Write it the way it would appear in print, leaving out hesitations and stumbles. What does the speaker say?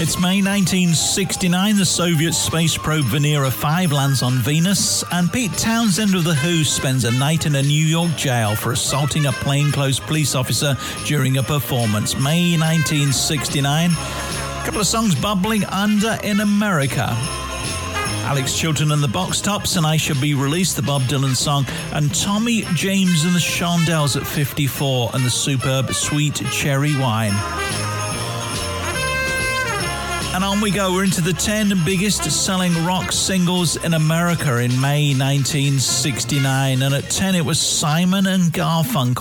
It's May 1969. The Soviet space probe Venera 5 lands on Venus, and Pete Townsend of The Who spends a night in a New York jail for assaulting a plainclothes police officer during a performance. May 1969. A couple of songs bubbling under in America. Alex Chilton and the Box Tops and I Shall Be Released, the Bob Dylan song, and Tommy James and the Shondells at 54 and the superb Sweet Cherry Wine. And on we go. We're into the 10 biggest selling rock singles in America in May 1969. And at 10 it was Simon and Garfunkel.